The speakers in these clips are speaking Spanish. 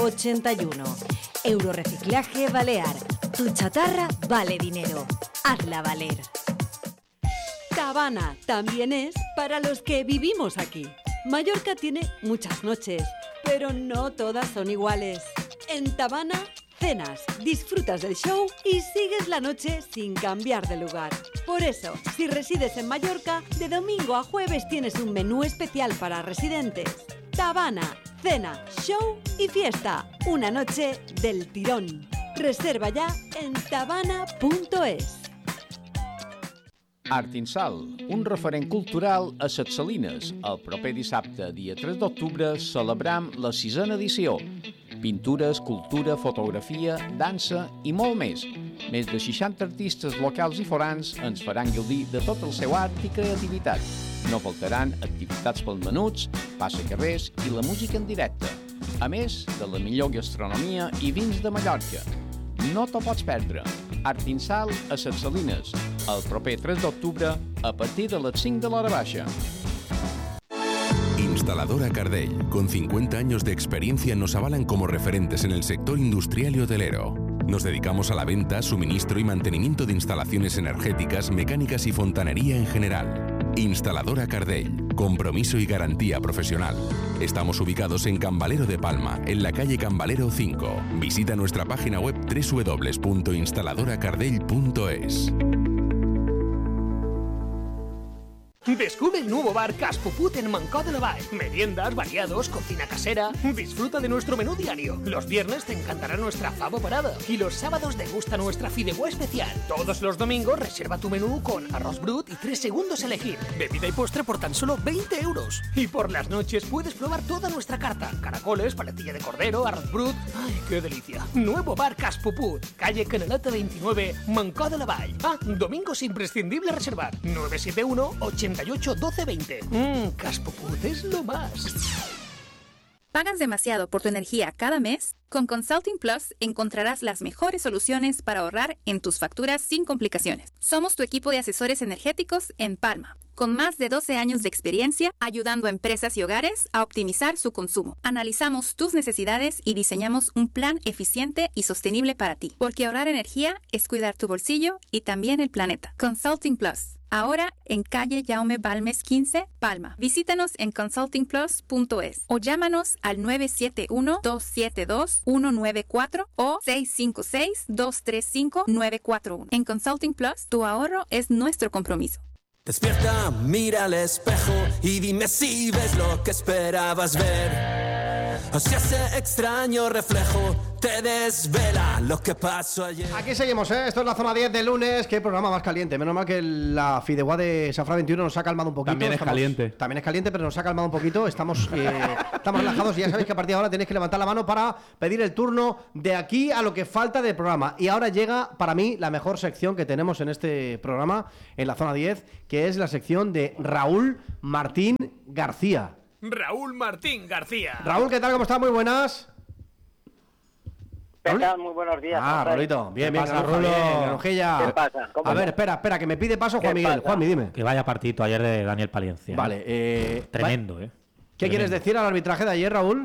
81. Euroreciclaje Balear. Tu chatarra vale dinero. Hazla valer. Tabana también es para los que vivimos aquí. Mallorca tiene muchas noches, pero no todas son iguales. En Tabana cenas, disfrutas del show y sigues la noche sin cambiar de lugar. Por eso, si resides en Mallorca, de domingo a jueves tienes un menú especial para residentes. Tabana, cena, show y fiesta. Una noche del tirón. Reserva ya en tabana.es. Artinsal, un referent cultural a Ses Salines. El proper dissabte, dia 3 d'octubre, celebram la 6a edició. Pintures, cultura, fotografia, dansa i molt més. Més de 60 artistes locals i forans ens faran gaudir de tot el seu art i creativitat. No faltaran activitats pels menuts, passacarrers i la música en directe. A més de la millor gastronomia i vins de Mallorca. No t'ho pots perdre. Artinsal a Ses Salines, el proper 3 d'octubre a partir de les 5 de l'hora baixa. Instaladora Cardell, con 50 años de experiencia, nos avalan como referentes en el sector industrial y hotelero. Nos dedicamos a la venta, suministro y mantenimiento de instalaciones energéticas, mecánicas y fontanería en general. Instaladora Cardell, compromiso y garantía profesional. Estamos ubicados en Can Valero de Palma, en la calle Can Valero 5. Visita nuestra página web www.instaladoracardell.es. Descubre el nuevo bar Cas Puput en Mancó de la Vall. Meriendas, variados, cocina casera. Disfruta de nuestro menú diario. Los viernes te encantará nuestra favo parada. Y los sábados degusta nuestra fideuà especial. Todos los domingos reserva tu menú con arroz brut y 3 segundos a elegir. Bebida y postre por tan solo 20 euros. Y por las noches puedes probar toda nuestra carta. Caracoles, paletilla de cordero, arroz brut. ¡Ay, qué delicia! Nuevo bar Cas Puput. Calle Canaleta 29, Mancó de la Vall. Domingos imprescindible reservar. 971 88 12 20. Cas Puput es lo más. ¿Pagas demasiado por tu energía cada mes? Con Consulting Plus encontrarás las mejores soluciones para ahorrar en tus facturas sin complicaciones. Somos tu equipo de asesores energéticos en Palma, con más de 12 años de experiencia ayudando a empresas y hogares a optimizar su consumo. Analizamos tus necesidades y diseñamos un plan eficiente y sostenible para ti, porque ahorrar energía es cuidar tu bolsillo y también el planeta. Consulting Plus. Ahora en calle Jaume Balmes 15, Palma. Visítanos en consultingplus.es o llámanos al 971-272-194 o 656-235-941. En Consulting Plus, tu ahorro es nuestro compromiso. Despierta, mira al espejo y dime si ves lo que esperabas ver. O si ese extraño reflejo te desvela lo que pasó ayer. Aquí seguimos, ¿eh? Esto es la zona 10 de lunes. Qué programa más caliente. Menos mal que la fideuà de Safra 21 nos ha calmado un poquito. También es caliente. También es caliente, pero nos ha calmado un poquito. Estamos relajados y ya sabéis que a partir de ahora tenéis que levantar la mano para pedir el turno de aquí a lo que falta del programa. Y ahora llega, para mí, la mejor sección que tenemos en este programa, en la zona 10, que es la sección de Raúl Martín García. Raúl Martín García. Raúl, ¿qué tal? ¿Cómo estás? Muy buenas. ¿Qué tal? Muy buenos días. Rolito. Bien, bien. Pasa, Rulo? ¿Qué pasa? A ver, espera, que me pide paso Juan Miguel. Juanmi, dime. Que vaya partito ayer de Daniel Palencia. Vale. Tremendo, ¿Qué Tremendo. quieres decir al arbitraje de ayer, Raúl?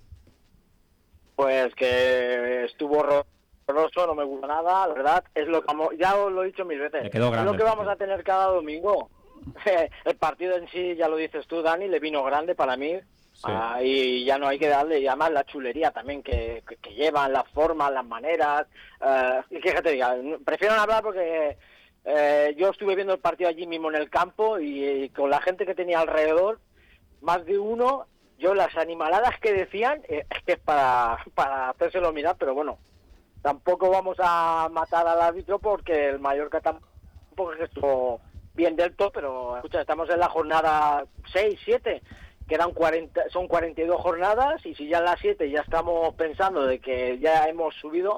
Pues que estuvo horroroso, no me gusta nada, la verdad. Es lo que ya os lo he dicho mil veces. Le quedó grande, es lo que vamos a tener cada domingo. El partido en sí, ya lo dices tú, Dani, le vino grande para mí. Sí. Y ya no hay que darle, y además la chulería también que llevan, las formas, las maneras. Y que te diga, prefiero no hablar porque yo estuve viendo el partido allí mismo en el campo y con la gente que tenía alrededor, más de uno, yo las animaladas que decían, es que es para hacérselo mirar, pero bueno, tampoco vamos a matar al árbitro porque el Mallorca tampoco es que estuvo bien del todo, pero escucha, estamos en la jornada 6, 7, quedan son 42 jornadas, y si ya en las 7 ya estamos pensando de que ya hemos subido,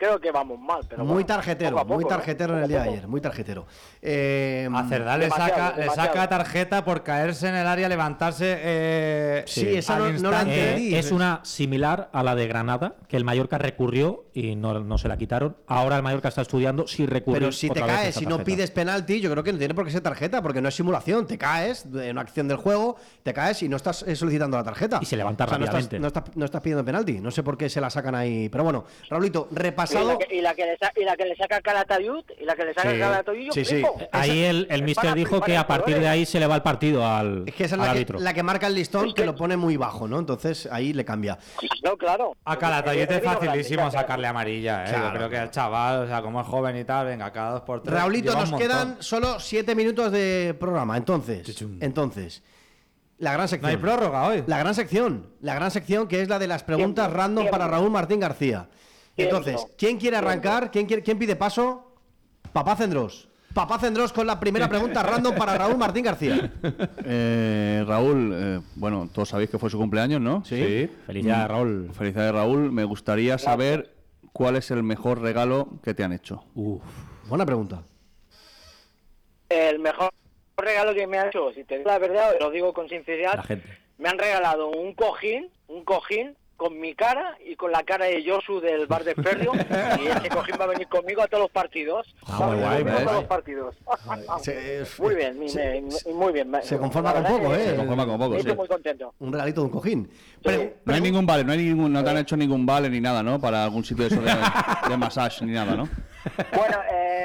creo que vamos mal. Pero muy bueno, tarjetero, poco a poco, muy tarjetero en el día de Poco a ayer, muy tarjetero. A Cerdá le saca tarjeta por caerse en el área, levantarse. Sí, esa al no la instante. entendí. Es una similar a la de Granada, que el Mallorca recurrió y no se la quitaron. Ahora el Mallorca está estudiando si recurrir. Pero si te otra vez caes, esa si no tarjeta. pides penalti, yo creo que no tiene por qué ser tarjeta, porque no es simulación. Te caes en una acción del juego, te caes y no estás solicitando la tarjeta. Y se levanta rápidamente. No estás pidiendo penalti. No sé por qué se la sacan ahí. Pero bueno, Raulito, repasado. Y la que le saca Calatayud, yo Sí, sí. flipo. Ahí el míster para dijo que flipar a partir de jugadores. ahí se le va el partido al, Es que esa es al la árbitro. que marca el listón, que lo pone muy bajo, ¿no? Entonces ahí le cambia. No, claro. A Calatayud es facilísimo grande, sacarle amarilla, Claro, yo creo que el chaval, o sea, como es joven y tal, venga, cada 2 por 3. Raulito, nos quedan solo 7 minutos de programa. Entonces, la gran sección. No hay prórroga hoy. La gran sección que es la de las preguntas random para Raúl Martín García. Entonces, ¿quién quiere arrancar? ¿Quién pide paso? Papá Cendrós. Papá Cendrós con la primera pregunta random para Raúl Martín García. Raúl, bueno, todos sabéis que fue su cumpleaños, ¿no? Sí. Felicidades, Raúl. Felicidades, Raúl. Me gustaría saber cuál es el mejor regalo que te han hecho. Buena pregunta. El mejor regalo que me ha hecho, si te digo la verdad, lo digo con sinceridad, La gente. me han regalado un cojín con mi cara y con la cara de Josu del bar de Ferrio, y ese cojín va a venir conmigo a todos los partidos. Va a venir guay, conmigo a ¿ves? todos los partidos. Muy bien, muy bien. Se conforma La con verdad poco, que ¿eh? Se conforma con poco, me sí. siento muy contento. Un regalito de un cojín. No hay ningún vale, no te han hecho ningún vale ni nada, ¿no? Para algún sitio de eso de masaje ni nada, ¿no? Bueno,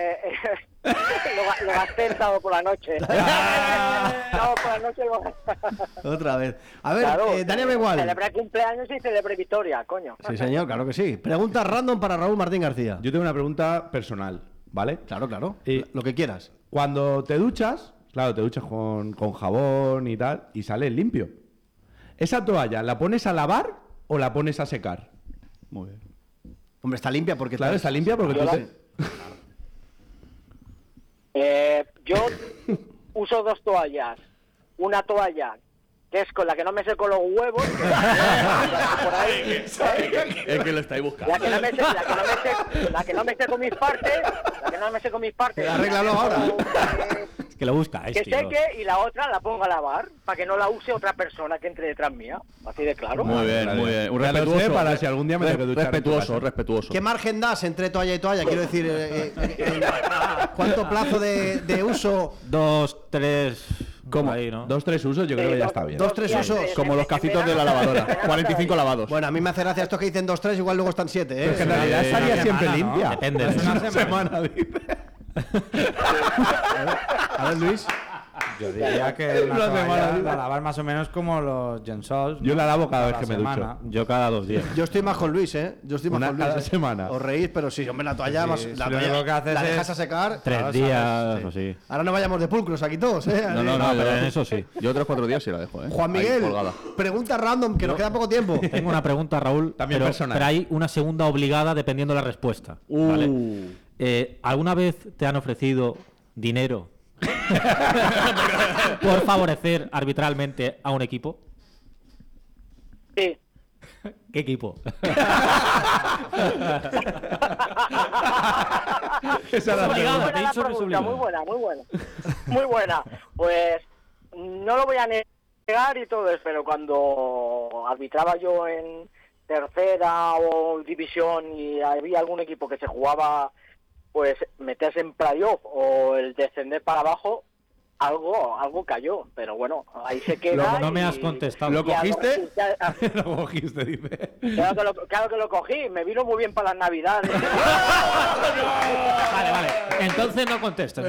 lo gasté el sábado por la noche. Sábado por la noche lo gasté. Otra vez. A ver, Claro, Daniel Mengual. Celebré cumpleaños y celebré victoria, coño. Sí, señor, claro que sí. Pregunta random para Raúl Martín García. Yo tengo una pregunta personal, ¿vale? Claro. Lo que quieras. Cuando te duchas, claro, te duchas con jabón y tal, y sales limpio. ¿Esa toalla la pones a lavar o la pones a secar? Muy bien. Hombre, está limpia porque... Claro, está limpia porque Yo tú la- te... Yo uso 2 toallas. Una toalla que es con la que no me seco los huevos. Por ahí. Es que lo estáis buscando. La que no me seco mis partes. La que no me seco mis partes. Arréglalo ahora. Es que lo buscáis, Que tío. seque y la otra la pongo a lavar para que no la use otra persona que entre detrás mía. Así de claro. Muy bien, muy bien. Un Ya lo sé, respetuoso. para si algún día me tengo que duchar en tu Respetuoso, casa. respetuoso. ¿Qué margen das entre toalla y toalla? Quiero decir, ¿cuánto plazo de uso? 2, 3. ¿Cómo? Ahí, ¿no? 2, 3 usos, yo creo que ya está bien. 2, 3 usos. Como los cacitos de la lavadora. 45 lavados. Bueno, a mí me hace gracia estos que dicen 2, 3, igual luego están 7, ¿eh? Pero es que en realidad estaría una siempre semana, ¿no? limpia. Depende. Es una semana, dice. A ver, Luis. Yo diría que una Una toalla semana, la lavar más o menos como los Gensols. Yo la lavo cada vez que me semana. ducho. Yo cada 2 días. Yo estoy más con Luis, ¿eh? Yo estoy más Una con Luis. cada semana. Os reís, pero sí, hombre, la toalla, Sí, más, si la lo toalla único que haces la es- dejas a secar. 3 días o sí. Ahora no vayamos de pulcros aquí todos, ¿eh? No, No, pero en eso sí. Yo 3-4 días sí la dejo, ¿eh? Juan Ahí, Miguel, colgada. pregunta random, que nos queda poco tiempo. Tengo una pregunta, Raúl, También pero, personal. pero hay una segunda obligada dependiendo de la respuesta. ¿vale? ¿Alguna vez te han ofrecido dinero por favorecer arbitralmente a un equipo? Sí. ¿Qué equipo? Esa era la Obligado, pregunta. te he dicho que es obligado. Muy buena. Pues no lo voy a negar y todo eso, pero cuando arbitraba yo en tercera o división y había algún equipo que se jugaba pues meterse en playoff o el descender para abajo, algo cayó, pero bueno, ahí se queda. No me y- has contestado. ¿Lo y a- cogiste? ya- Lo cogiste, dice. claro que lo cogí, me vino muy bien para las navidades. Vale. Entonces no contestes.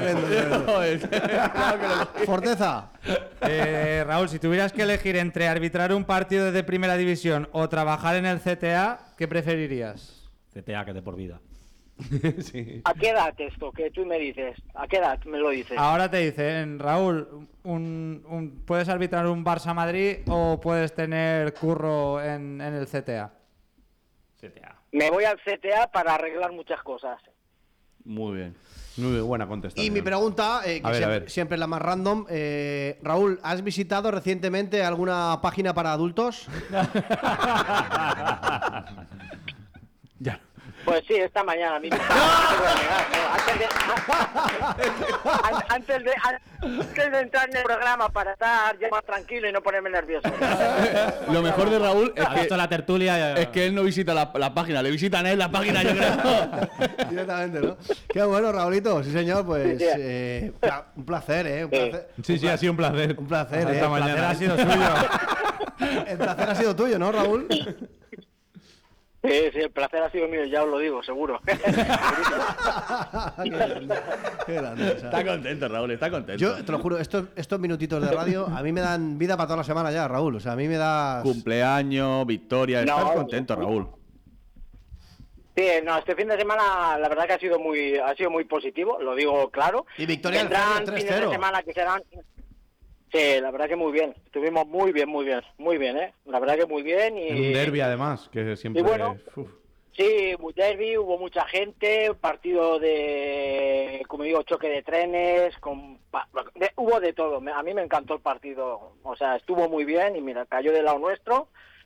Forteza. Raúl, si tuvieras que elegir entre arbitrar un partido de primera división o trabajar en el CTA, ¿qué preferirías? CTA, que de por vida. Sí. ¿A qué edad esto que tú me dices? ¿A qué edad me lo dices? Ahora te dicen, Raúl, ¿puedes arbitrar un Barça-Madrid o puedes tener curro en el CTA? CTA. Me voy al CTA para arreglar muchas cosas. Muy bien. Muy buena contestación. Y mi pregunta, que A ver, siempre, siempre es la más random. Raúl, ¿has visitado recientemente alguna página para adultos? Ya. Pues sí, esta mañana mismo. Antes de entrar en el programa para estar ya más tranquilo y no ponerme nervioso. Lo mejor de Raúl es Ha visto la tertulia. es que él no visita la página, le visitan a él la página, yo creo. Directamente, ¿no? Qué bueno, Raulito. Sí, señor, pues un placer, ¿eh? Un placer. Sí, ha sido un placer. Un placer, Esta ¿eh? mañana. El placer ha sido suyo. El placer ha sido tuyo, ¿no, Raúl? Sí, el placer ha sido mío, ya os lo digo, seguro. Qué grande, o sea. Está contento, Raúl, está contento. Yo te lo juro, estos minutitos de radio a mí me dan vida para toda la semana ya, Raúl. O sea, a mí me da. Cumpleaños, victoria, No, estás contento, Raúl. Sí, no, este fin de semana la verdad que ha sido muy positivo, lo digo claro. Y victoria del Vendrán Feyenoord fines de 3-0. semana que serán. Sí, la verdad que muy bien. Estuvimos muy bien, ¿eh? La verdad que muy bien y. En un derbi, además, que siempre. Y bueno, sí, muy derbi, hubo mucha gente, partido de, como digo, choque de trenes, hubo de todo. A mí me encantó el partido, o sea, estuvo muy bien y mira, cayó del lado nuestro.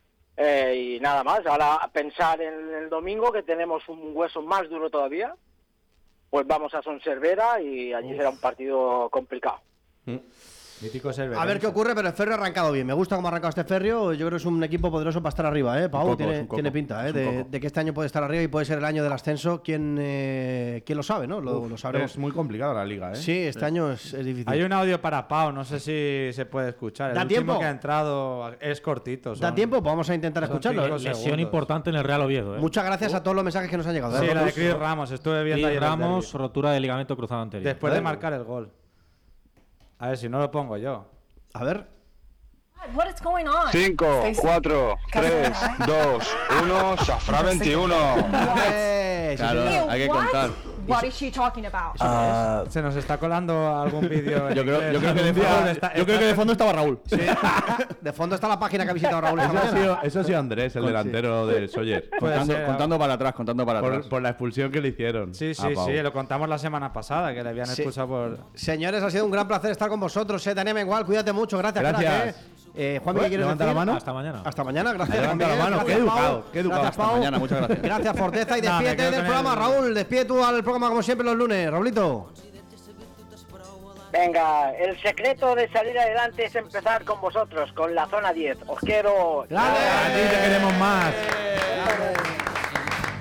Y nada más, ahora a pensar en el domingo que tenemos un hueso más duro todavía, pues vamos a Son Servera y allí será un partido complicado. Mítico Cervera. A ver qué ocurre, pero el Ferrio ha arrancado bien. Me gusta cómo ha arrancado este Ferrio. Yo creo que es un equipo poderoso para estar arriba, ¿eh? Pau, tiene pinta, ¿eh? De que este año puede estar arriba y puede ser el año del ascenso. ¿Quién lo sabe, no? Lo sabremos. Es muy complicada la liga, ¿eh? Sí, este año es difícil. Hay un audio para Pau, no sé si se puede escuchar. El ¿Da último tiempo? que ha entrado es cortito. ¿Da tiempo? Pues vamos a intentar escucharlo. Lesión importante en el Real Oviedo. Muchas gracias a todos los mensajes que nos han llegado. Sí, la de Chris Ramos, estuve viendo Chris ayer el Ramos, derbi. rotura de ligamento cruzado anterior. Después de marcar el gol. A ver si no lo pongo yo. A ver. What is going on? 5, 4, 3, 2, 1, Safra 21. Claro, hay que contar. What is she talking about? Se nos está colando algún vídeo. Yo creo que de fondo estaba Raúl. Sí. De fondo está la página que ha visitado Raúl esta mañana. Eso ha sido Andrés, el delantero del Sawyer. Contando para atrás, por la expulsión que le hicieron. Sí, lo contamos la semana pasada, que le habían expulsado por... Señores, ha sido un gran placer estar con vosotros. Daniel Mengual, cuídate mucho. Gracias. Gracias. Juan Miguel, ¿quieres levanta decir? la mano. Hasta mañana. Hasta mañana, gracias. Levanta la mano, qué educado, qué educado. Gracias, Hasta Pau. mañana, muchas gracias. Gracias, Forteza. Y No, me despídete quedo del con programa, Raúl. Despide tú al programa como siempre los lunes. Raulito. Venga, el secreto de salir adelante es empezar con vosotros, con la zona 10. Os quiero. ¡Dale! A ti te queremos más. ¡Dale!